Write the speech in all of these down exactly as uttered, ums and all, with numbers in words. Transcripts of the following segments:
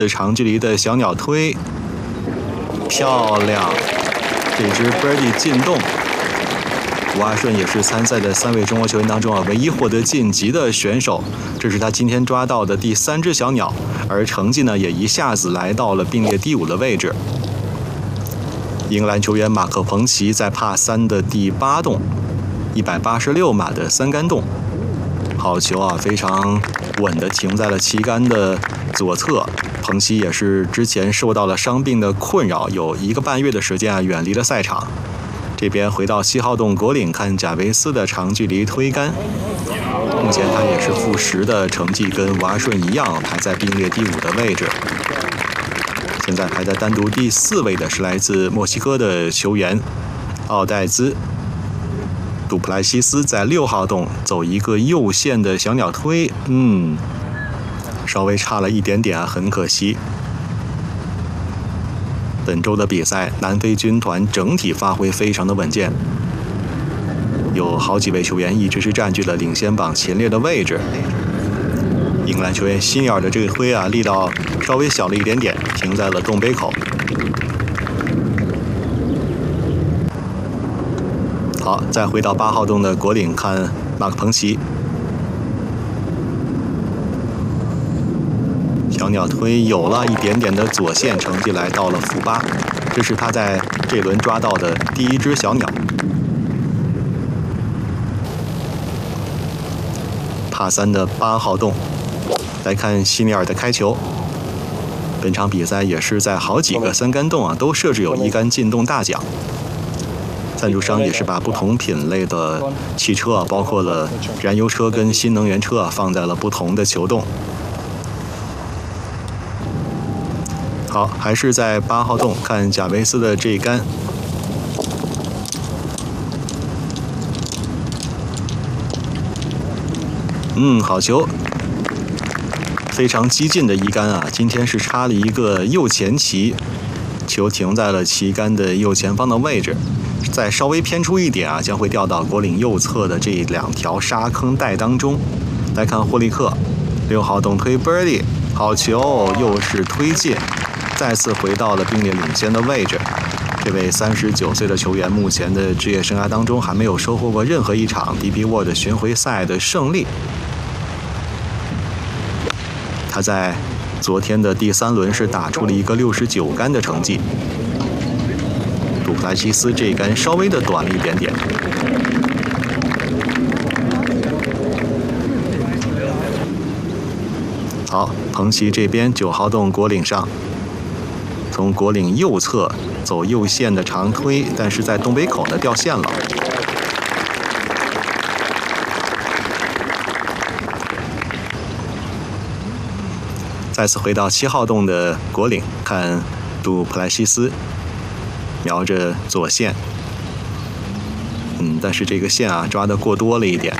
长距离的小鸟推，漂亮！这支 birdie 进洞。吴阿顺也是参赛的三位中国球员当中啊，唯一获得晋级的选手。这是他今天抓到的第三只小鸟，而成绩呢也一下子来到了并列第五的位置。英格兰球员马克·彭奇在帕三的第八洞，一百八十六码的三杆洞，好球啊，非常稳地停在了旗杆的左侧。彭奇也是之前受到了伤病的困扰，有一个半月的时间啊远离了赛场。这边回到七号洞果岭看贾维斯的长距离推杆，目前他也是负十的成绩，跟瓦顺一样排在并列第五的位置。现在排在单独第四位的是来自墨西哥的球员奥黛兹。杜普莱西斯在六号洞走一个右线的小鸟推，嗯，稍微差了一点点啊，很可惜。本周的比赛，南非军团整体发挥非常的稳健，有好几位球员一直是占据了领先榜前列的位置。英格兰球员希尼尔的这个推啊，力道稍微小了一点点，停在了洞杯口。好，再回到八号洞的果岭看马克·彭奇。小鸟推有了一点点的左线，成绩来到了负八，这是他在这轮抓到的第一只小鸟。帕三的八号洞，来看希尼尔的开球。本场比赛也是在好几个三杆洞啊都设置有一杆进洞大奖。赞助商也是把不同品类的汽车啊，包括了燃油车跟新能源车啊，放在了不同的球洞。好，还是在八号洞看贾维斯的这一杆，嗯，好球，非常激进的一杆啊！今天是插了一个右前旗，球停在了旗杆的右前方的位置，再稍微偏出一点啊，将会掉到果岭右侧的这两条沙坑带当中。来看霍利克，六号洞推 birdie， 好球，又是推进。再次回到了并列领先的位置。这位三十九岁的球员目前的职业生涯当中还没有收获过任何一场 D P World 巡回赛的胜利。他在昨天的第三轮是打出了一个六十九杆的成绩。杜普莱西斯这一杆稍微的短了一点点。好，彭奇这边九号洞果岭上。从果岭右侧走右线的长推，但是在洞杯口呢掉线了。再次回到七号洞的果岭，看杜普莱西斯瞄着左线，嗯，但是这个线啊抓得过多了一点。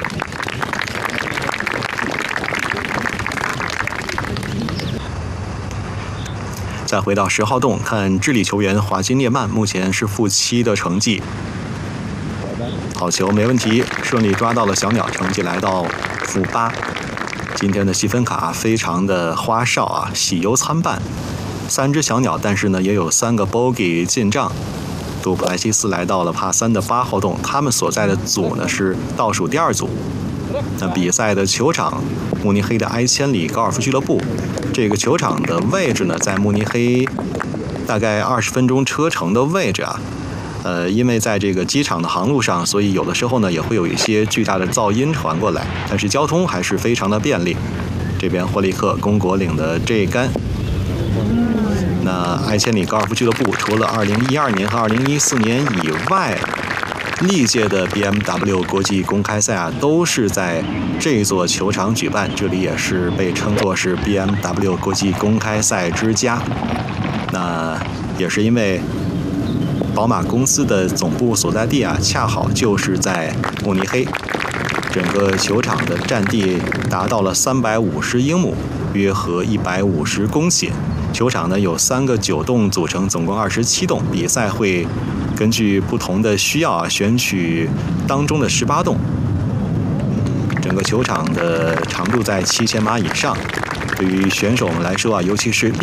再回到十号洞，看智利球员华金列曼，目前是负七的成绩。好球，没问题，顺利抓到了小鸟，成绩来到负八。今天的积分卡非常的花哨啊，喜忧参半。三只小鸟，但是呢也有三个 bogey 进账。杜普莱西斯来到了帕三的八号洞，他们所在的组呢是倒数第二组。那比赛的球场，慕尼黑的埃千里高尔夫俱乐部。这个球场的位置呢，在慕尼黑大概二十分钟车程的位置啊。呃，因为在这个机场的航路上，所以有的时候呢也会有一些巨大的噪音传过来，但是交通还是非常的便利。这边霍利克攻果岭的这一杆。那埃千里高尔夫俱乐部除了二零一二年和二零一四年以外，历届的 B M W 国际公开赛啊，都是在这座球场举办，这里也是被称作是 B M W 国际公开赛之家。那也是因为宝马公司的总部所在地啊，恰好就是在慕尼黑，整个球场的占地达到了三百五十英亩，约合一百五十公顷。球场呢有三个九洞组成，总共二十七洞。比赛会根据不同的需要啊，选取当中的十八洞。整个球场的长度在七千码以上。对于选手们来说啊，尤其是